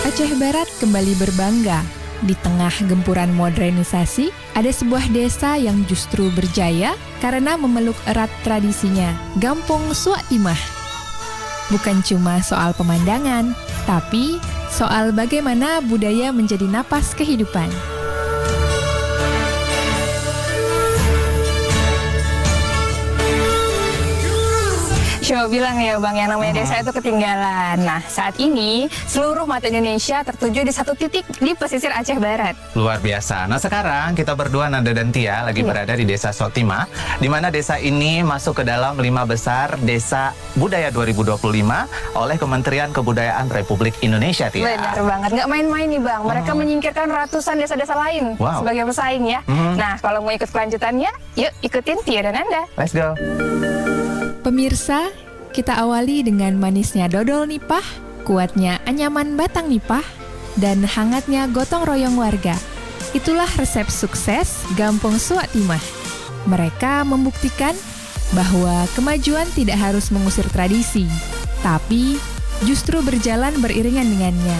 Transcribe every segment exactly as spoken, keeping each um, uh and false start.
Aceh Barat kembali berbangga. Di tengah gempuran modernisasi, ada sebuah desa yang justru berjaya karena memeluk erat tradisinya, Gampong Suak Timah. Bukan cuma soal pemandangan, tapi soal bagaimana budaya menjadi napas kehidupan. Coba bilang ya Bang, yang namanya desa itu ketinggalan. Nah, saat ini seluruh mata Indonesia tertuju di satu titik di pesisir Aceh Barat. Luar biasa. Nah, sekarang kita berdua, Nanda dan Tia, lagi Iya. berada di Desa Suak Timah, di mana desa ini masuk ke dalam lima besar Desa Budaya dua ribu dua puluh lima oleh Kementerian Kebudayaan Republik Indonesia, Tia. Benar banget, nggak main-main nih Bang. Mereka Oh. menyingkirkan ratusan desa-desa lain Wow. sebagai pesaing ya. Hmm. Nah, kalau mau ikut kelanjutannya, yuk ikutin Tia dan Anda. Let's go. Pemirsa, kita awali dengan manisnya dodol nipah, kuatnya anyaman batang nipah, dan hangatnya gotong royong warga. Itulah resep sukses Gampong Suak Timah. Mereka membuktikan bahwa kemajuan tidak harus mengusir tradisi, tapi justru berjalan beriringan dengannya.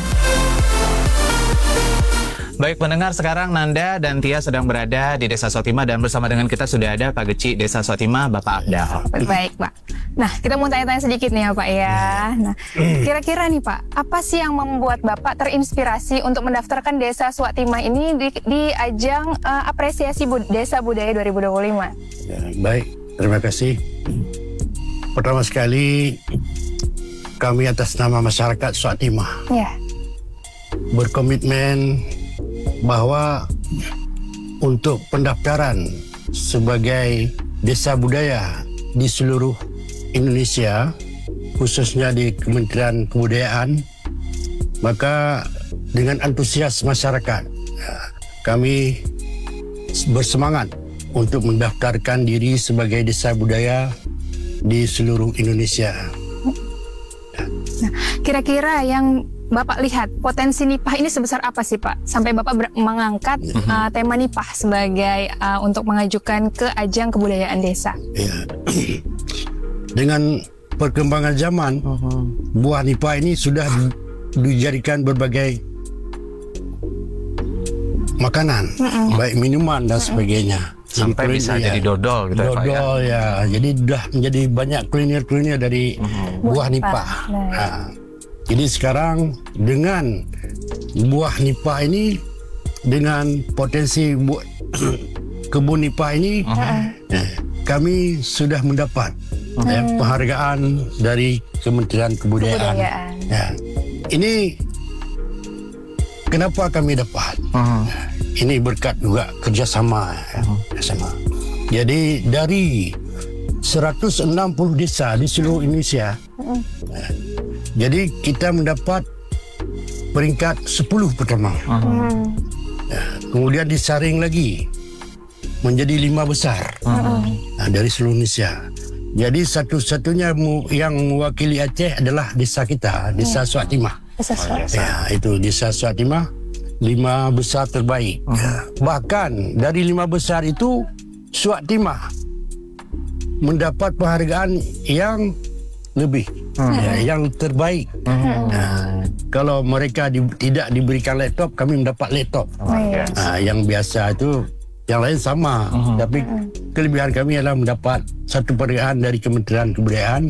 Baik pendengar, sekarang Nanda dan Tia sedang berada di Desa Suak Timah dan bersama dengan kita sudah ada Pak Geci Desa Suak Timah, Bapak Abdal. Baik Pak. Nah, kita mau tanya-tanya sedikit nih ya Pak ya. Nah, kira-kira nih Pak, apa sih yang membuat Bapak terinspirasi untuk mendaftarkan Desa Suak Timah ini di, di ajang eh, apresiasi Bud- Desa Budaya dua ribu dua puluh lima? Ya, baik, terima kasih. Pertama sekali, kami atas nama masyarakat Suak Timah Ya. berkomitmen bahwa untuk pendaftaran sebagai desa budaya di seluruh Indonesia, khususnya di Kementerian Kebudayaan, maka dengan antusias masyarakat, kami bersemangat untuk mendaftarkan diri sebagai desa budaya di seluruh Indonesia. Nah, kira-kira yang Bapak lihat potensi nipah ini sebesar apa sih Pak? Sampai Bapak ber- mengangkat uh, tema nipah sebagai uh, untuk mengajukan ke ajang kebudayaan desa. Ya. Dengan perkembangan zaman, buah nipah ini sudah dijadikan berbagai makanan, baik minuman dan sebagainya. Sampai Jadi, bisa ya, jadi dodol gitu ya, Pak ya. Dodol ya. Jadi sudah menjadi banyak kuliner-kuliner dari buah nipah. Nah. Nah, jadi sekarang dengan buah nipah ini, dengan potensi bu- kebun nipah ini, eh, kami sudah mendapat eh, penghargaan dari Kementerian Kebudayaan. Kebudayaan. Ya. Ini kenapa kami dapat? Ini berkat juga kerjasama. Ya, kerjasama. Jadi dari seratus enam puluh desa di seluruh Indonesia, eh, jadi kita mendapat peringkat sepuluh pertama. Hmm. Ya, kemudian disaring lagi menjadi lima besar nah, dari seluruh Indonesia. Jadi satu-satunya mu- yang mewakili Aceh adalah desa kita, Desa Suak Timah. Desa Suak. Ya, itu Desa Suak Timah, lima besar terbaik. Ya, bahkan dari lima besar itu, Suak Timah mendapat penghargaan yang lebih, ya, yang terbaik. Nah, kalau mereka di, tidak diberikan laptop, kami mendapat laptop. Iya. Nah, yang biasa itu, yang lain sama. Tapi kelebihan kami adalah mendapat satu penghargaan dari Kementerian Kebudayaan